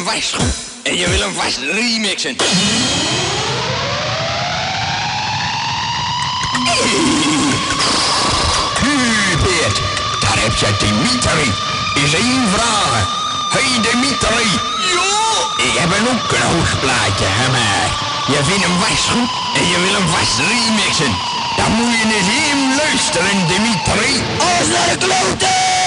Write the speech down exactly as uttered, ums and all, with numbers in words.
vast goed en je wil hem vast remixen. Beert, daar heb je Dimitri. Is één vraag. Hey Dimitri. Ja? Ik heb een ook een hoogplaatje, hè, maar je vindt hem vast goed en je wil hem vast remixen. Dan moet je eens even luisteren, Dimitri. Alles naar de kloten!